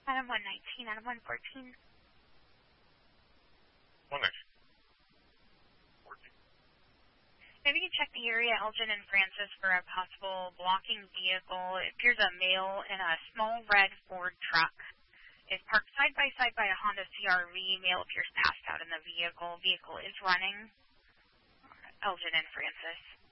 Adam 119, Adam 114. 119. 14. Maybe you can check the area, Elgin and Francis, for a possible blocking vehicle. It appears a male in a small red Ford truck is parked side by a Honda CR-V. Male appears passed out in the vehicle. Vehicle is running. Elgin and Francis.